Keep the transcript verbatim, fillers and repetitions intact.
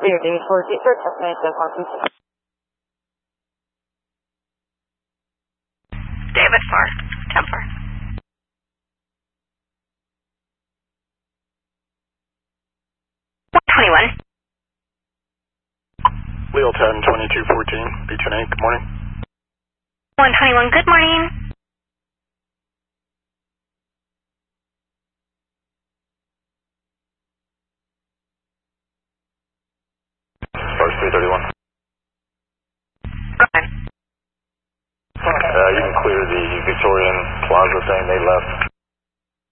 Reading for teacher destination conference. David four, ten four. one twenty-one. Leo ten, twenty-two fourteen, B two eight, good morning. one twenty-one, good morning. First three thirty-one.